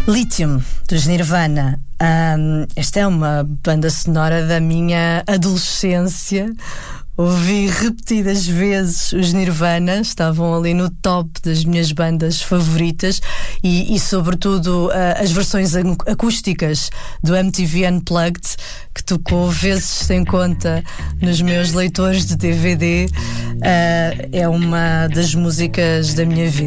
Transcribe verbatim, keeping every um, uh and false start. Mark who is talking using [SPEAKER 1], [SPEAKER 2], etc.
[SPEAKER 1] Lithium, dos Nirvana. Um, esta é uma banda sonora da minha adolescência. Ouvi repetidas vezes os Nirvana, estavam ali no top das minhas bandas favoritas e, e sobretudo, uh, as versões acústicas do M T V Unplugged, que tocou vezes sem conta nos meus leitores de D V D, uh, é uma das músicas da minha vida.